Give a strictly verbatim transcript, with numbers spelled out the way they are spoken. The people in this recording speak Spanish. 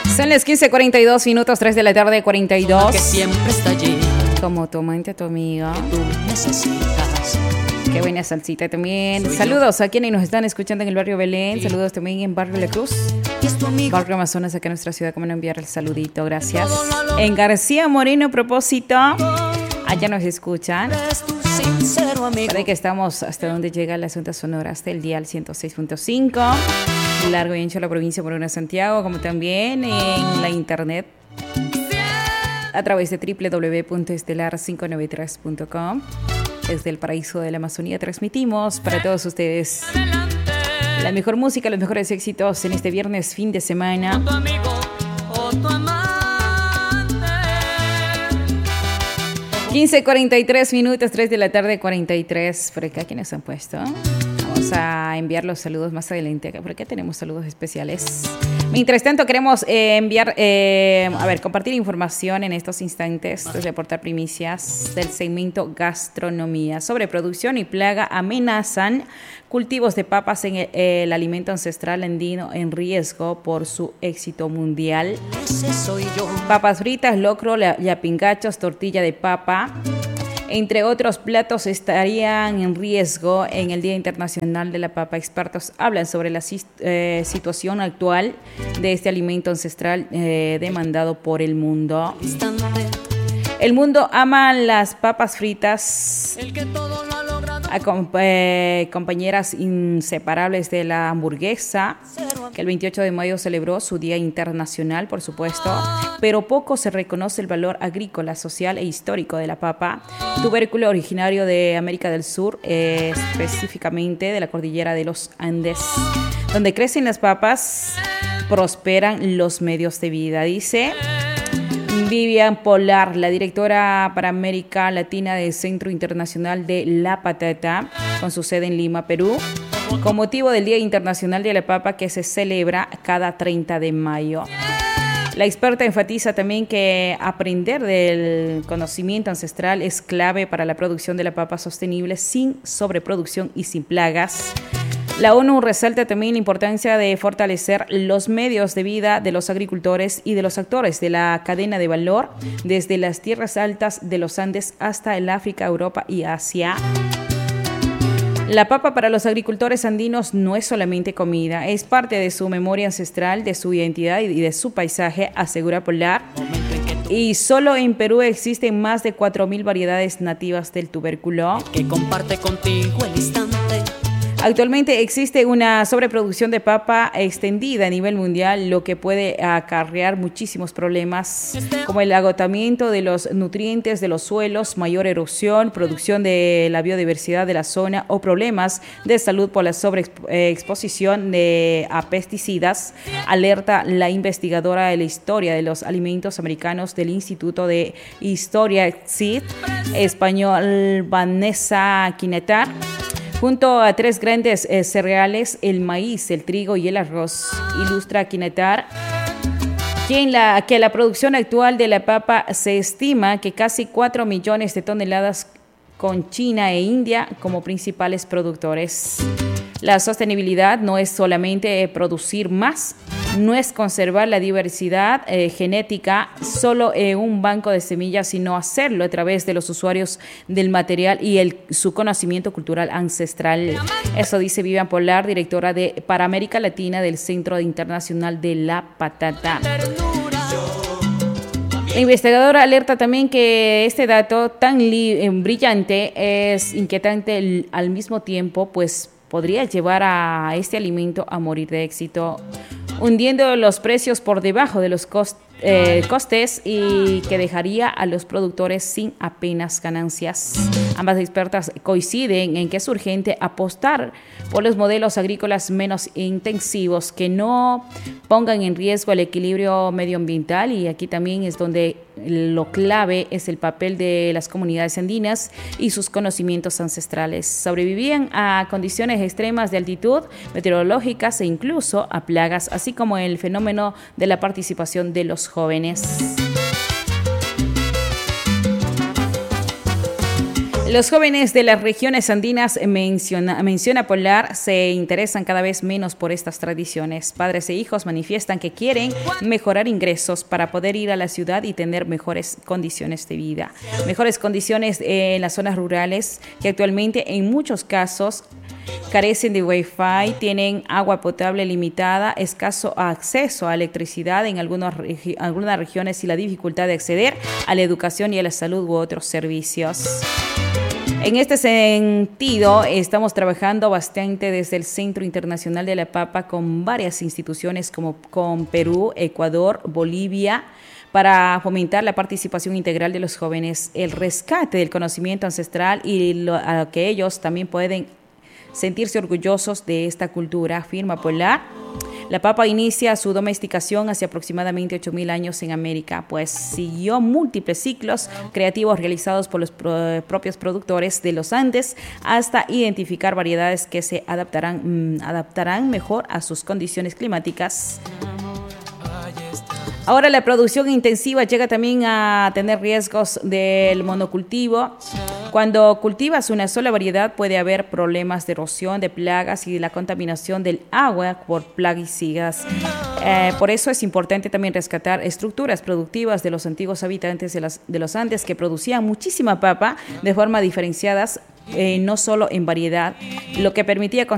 Son las quince cuarenta y dos minutos, tres de la tarde, cuarenta y dos. Que siempre está allí. Como tu amante, tu amiga. Tú necesitas. Qué buena salsita también. Soy Saludos yo. A quienes nos están escuchando en el barrio Belén. Sí. Saludos también en barrio La Cruz. Y es tu amigo. Barrio Amazonas, acá en nuestra ciudad. Como no enviar el saludito, gracias. En García Moreno, propósito. Allá nos escuchan. Eres tu sincero amigo. Para que estamos hasta donde llega la Asunta Sonora, hasta el día al ciento seis punto cinco. Largo y ancho de la provincia Morona Santiago, como también en la internet a través de doble u doble u doble u punto estelar quinientos noventa y tres punto com. Desde el paraíso de la Amazonía transmitimos para todos ustedes la mejor música, los mejores éxitos en este viernes, fin de semana. Tu amigo o tu amante. quince cuarenta y tres minutos, tres de la tarde, cuarenta y tres. Por acá, ¿quiénes han puesto? Vamos a enviar los saludos más adelante. Por acá tenemos saludos especiales. Mientras tanto, queremos eh, enviar, eh, a ver, compartir información en estos instantes desde Aportar Primicias del segmento Gastronomía. Sobre producción y plaga amenazan cultivos de papas en el, el alimento ancestral andino en riesgo por su éxito mundial. Ese soy yo. Papas fritas, locro, yapingachos, tortilla de papa, entre otros platos, estarían en riesgo en el Día Internacional de la Papa. Expertos hablan sobre la eh, situación actual de este alimento ancestral eh, demandado por el mundo. El mundo ama las papas fritas, El que todo lo ha logrado. a comp eh, compañeras inseparables de la hamburguesa, que el veintiocho de mayo celebró su Día Internacional, por supuesto, pero poco se reconoce el valor agrícola, social e histórico de la papa, tubérculo originario de América del Sur, eh, específicamente de la cordillera de los Andes. Donde crecen las papas, prosperan los medios de vida, dice Vivian Polar, la directora para América Latina del Centro Internacional de la Patata, con su sede en Lima, Perú, con motivo del Día Internacional de la Papa que se celebra cada treinta de mayo. La experta enfatiza también que aprender del conocimiento ancestral es clave para la producción de la papa sostenible sin sobreproducción y sin plagas. La ONU resalta también la importancia de fortalecer los medios de vida de los agricultores y de los actores de la cadena de valor, desde las tierras altas de los Andes hasta el África, Europa y Asia. La papa para los agricultores andinos no es solamente comida, es parte de su memoria ancestral, de su identidad y de su paisaje, asegura Polar. Y solo en Perú existen más de cuatro mil variedades nativas del tubérculo. Que comparte contigo el instante. Actualmente existe una sobreproducción de papa extendida a nivel mundial, lo que puede acarrear muchísimos problemas, como el agotamiento de los nutrientes de los suelos, mayor erosión, producción de la biodiversidad de la zona o problemas de salud por la sobreexposición de, a pesticidas, alerta la investigadora de la historia de los alimentos americanos del Instituto de Historia C I D español, Vanessa Quinetar. Junto a tres grandes eh, cereales, el maíz, el trigo y el arroz, ilustra Quinetar, quien la, que la producción actual de la papa se estima que casi cuatro millones de toneladas con China e India como principales productores. La sostenibilidad no es solamente producir más, no es conservar la diversidad eh, genética solo en un banco de semillas, sino hacerlo a través de los usuarios del material y el, su conocimiento cultural ancestral. Eso dice Vivian Polar, directora de para América Latina del Centro Internacional de la Patata. La investigadora alerta también que este dato tan brillante es inquietante al mismo tiempo, pues podría llevar a este alimento a morir de éxito, hundiendo los precios por debajo de los cost, eh, costes y que dejaría a los productores sin apenas ganancias. Ambas expertas coinciden en que es urgente apostar por los modelos agrícolas menos intensivos que no pongan en riesgo el equilibrio medioambiental, y aquí también es donde lo clave es el papel de las comunidades andinas y sus conocimientos ancestrales. Sobrevivían a condiciones extremas de altitud meteorológicas e incluso a plagas, así como el fenómeno de la participación de los jóvenes. Los jóvenes de las regiones andinas, menciona, menciona Polar, se interesan cada vez menos por estas tradiciones. Padres e hijos manifiestan que quieren mejorar ingresos para poder ir a la ciudad y tener mejores condiciones de vida. Mejores condiciones en las zonas rurales que actualmente en muchos casos carecen de Wi-Fi, tienen agua potable limitada, escaso acceso a electricidad en algunas, regi- algunas regiones y la dificultad de acceder a la educación y a la salud u otros servicios. En este sentido, estamos trabajando bastante desde el Centro Internacional de la Papa con varias instituciones como con Perú, Ecuador, Bolivia, para fomentar la participación integral de los jóvenes, el rescate del conocimiento ancestral y lo, a que ellos también pueden sentirse orgullosos de esta cultura, afirma Polar. La papa inicia su domesticación hace aproximadamente ocho mil años en América, pues siguió múltiples ciclos creativos realizados por los pro- propios productores de los Andes hasta identificar variedades que se adaptarán, mmm, adaptarán mejor a sus condiciones climáticas. Ahora la producción intensiva llega también a tener riesgos del monocultivo. Cuando cultivas una sola variedad puede haber problemas de erosión, de plagas y de la contaminación del agua por plaguicidas. Eh, por eso es importante también rescatar estructuras productivas de los antiguos habitantes de, las, de los Andes que producían muchísima papa de forma diferenciadas, eh, no solo en variedad, lo que permitía